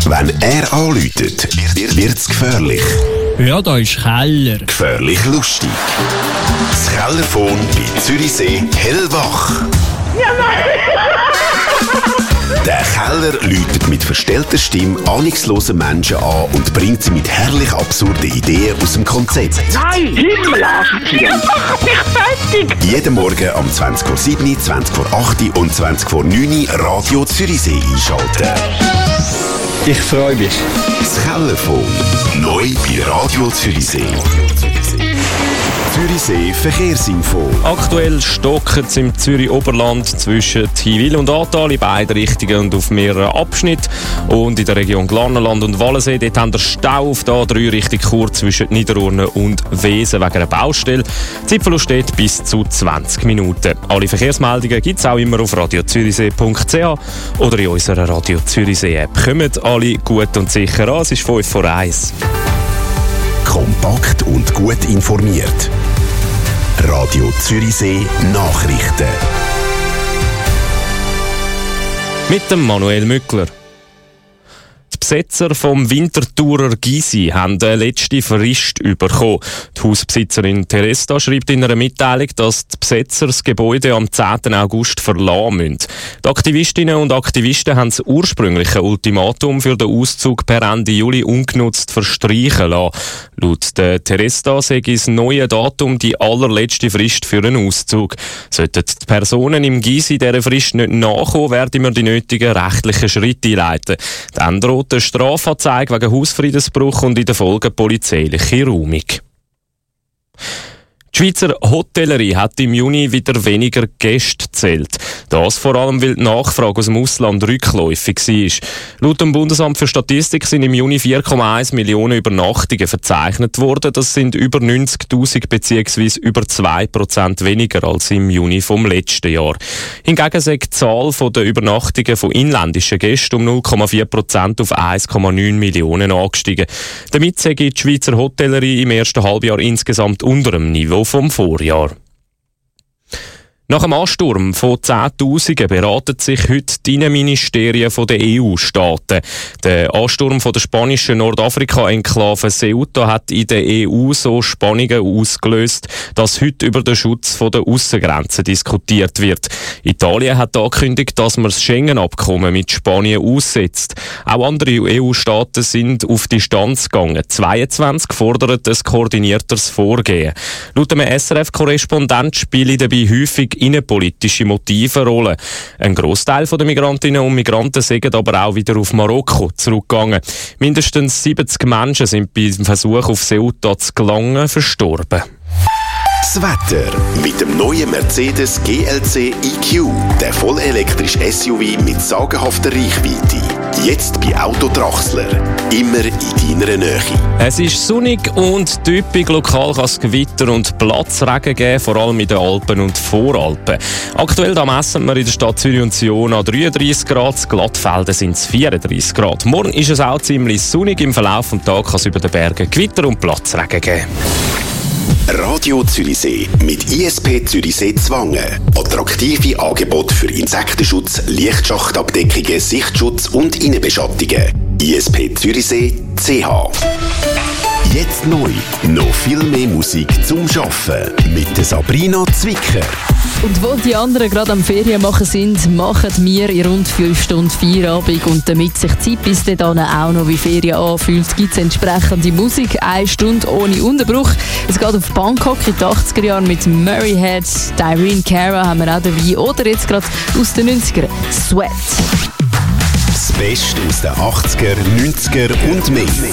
Wenn er anläutet, wird's gefährlich. Ja, da ist Keller. Gefährlich lustig. Das Kellerphone bei Zürichsee hellwach. Ja, nein! Der Keller läutet mit verstellter Stimme ahnungslosen Menschen an und bringt sie mit herrlich absurden Ideen aus dem Konzept. Nein, Himmelarschtier! Ja, mach mich fertig! Jeden Morgen um 20:07 Uhr, 20:08 Uhr und 20:09 Uhr Radio Zürichsee einschalten. Ich freue mich. Das Kellerphone. Neu bei Radio Zürichsee. Zürichsee Verkehrsinfo. Aktuell stocken es im Zürich-Oberland zwischen Hiwil und Atal in beide Richtungen und auf mehreren Abschnitten. Und in der Region Glarnerland und Wallensee, dort haben wir Stau auf der A3 Richtung Chur zwischen Niederurne und Wesen wegen einer Baustelle. Die Zeitverlust steht bis zu 20 Minuten. Alle Verkehrsmeldungen gibt es auch immer auf radiozürichsee.ch oder in unserer Radio Zürichsee-App. Kommt alle gut und sicher an, es ist 5:01. Kompakt und gut informiert. Radio Zürichsee Nachrichten. Mit dem Manuel Mückler. Die Besetzer vom Winterthurer Gysi haben eine letzte Frist bekommen. Die Hausbesitzerin Teresa schreibt in einer Mitteilung, dass die Besetzer das Gebäude am 10. August verlassen müssen. Die Aktivistinnen und Aktivisten haben das ursprüngliche Ultimatum für den Auszug per Ende Juli ungenutzt verstreichen lassen. Laut der Teresa sei das neue Datum die allerletzte Frist für einen Auszug. Sollten die Personen im Gysi dieser Frist nicht nachkommen, werden wir die nötigen rechtlichen Schritte einleiten. Dann droht eine Strafanzeige wegen Hausfriedensbruch und in der Folge polizeiliche Räumung. Die Schweizer Hotellerie hat im Juni wieder weniger Gäste gezählt. Das vor allem, weil die Nachfrage aus dem Ausland rückläufig war. Laut dem Bundesamt für Statistik sind im Juni 4,1 Millionen Übernachtungen verzeichnet worden. Das sind über 90'000 bzw. über 2% weniger als im Juni vom letzten Jahr. Hingegen ist die Zahl der Übernachtungen von inländischen Gästen um 0,4% auf 1,9 Millionen angestiegen. Damit sei die Schweizer Hotellerie im ersten Halbjahr insgesamt unter dem Niveau vom Vorjahr. Nach dem Ansturm von Zehntausenden beraten sich heute die Innenministerien der EU-Staaten. Der Ansturm von der spanischen Nordafrika-Enklave Ceuta hat in der EU so Spannungen ausgelöst, dass heute über den Schutz der Aussengrenzen diskutiert wird. Italien hat angekündigt, dass man das Schengen-Abkommen mit Spanien aussetzt. Auch andere EU-Staaten sind auf Distanz gegangen. 22 fordern ein koordinierteres Vorgehen. Laut einem SRF-Korrespondent spielen dabei häufig innenpolitische Motive eine Rolle. Ein Grossteil der Migrantinnen und Migranten sind aber auch wieder auf Marokko zurückgegangen. Mindestens 70 Menschen sind bei dem Versuch, auf Ceuta zu gelangen, verstorben. Das Wetter mit dem neuen Mercedes GLC EQ, der vollelektrische SUV mit sagenhafter Reichweite. Jetzt bei Autodrachsler. Immer in deiner Nähe. Es ist sonnig und typisch. Lokal kann es Gewitter und Platzregen geben, vor allem in den Alpen und Voralpen. Aktuell da messen wir in der Stadt Zürich und Sion an 33 Grad, Glattfelden sind es 34 Grad. Morgen ist es auch ziemlich sonnig. Im Verlauf des Tages kann es über den Bergen Gewitter und Platzregen geben. Radio Zürichsee mit ISP Zürichsee Zwangen. Attraktive Angebote für Insektenschutz, Lichtschachtabdeckungen, Sichtschutz und Innenbeschattungen. ISP Zürichsee CH. Jetzt neu. Noch viel mehr Musik zum Arbeiten. Mit der Sabrina Zwicker. Und wo die anderen gerade am Ferien machen sind, machen wir in rund 5 Stunden Feierabend. Und damit sich die Zeit bis dahin auch noch wie Ferien anfühlt, gibt es entsprechende Musik. 1 Stunde ohne Unterbruch. Es geht auf Bangkok in den 80er Jahren mit Murray Head, Irene Cara haben wir auch dabei. Oder jetzt gerade aus den 90ern, Sweat. Das Beste aus den 80er, 90er und mehr.